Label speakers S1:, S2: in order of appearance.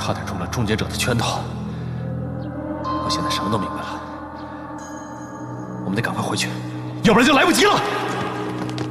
S1: 差点中了终结者的圈套。我现在什么都明白了，我们得赶快回去，要不然就来不及了。